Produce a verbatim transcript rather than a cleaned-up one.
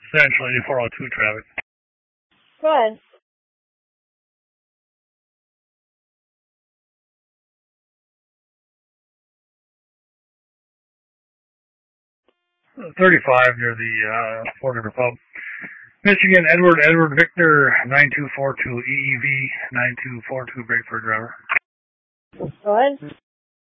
Central eighty-four oh two traffic. Go ahead. thirty-five near the uh, Fort River Pub. Michigan, Edward, Edward Victor, nine two four two, E E V, nine two four two, brake for driver. Go ahead.